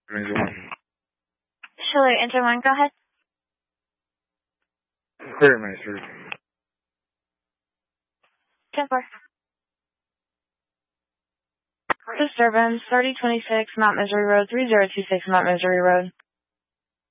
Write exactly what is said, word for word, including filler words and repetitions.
Ranger one. Chiller, enter one, go ahead. Clear, Master. ten four. Disturbance, thirty twenty-six, Mount Misery Road, three zero two six, Mount Misery Road.